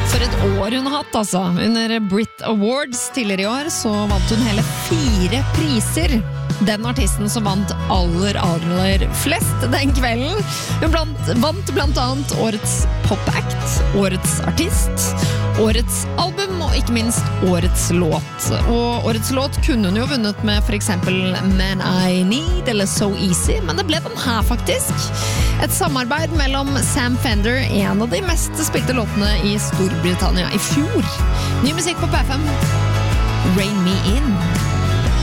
For et år hun har hatt, altså. Under Brit Awards tidligere i år så vant hun hele 4 priser. Den artisten som vant aller flest den kvelden. Hun vant blant annet Årets Pop-act, Årets Artist, Årets Album og ikke minst Årets Låt. Og Årets Låt kunne hun jo vunnet med for eksempel Man I Need eller So Easy, men det ble den her faktisk. Et samarbeid mellom Sam Fender, en av de mest spilte låtene i Storbritannia i fjor. Ny musikk på P5. Rain Me In.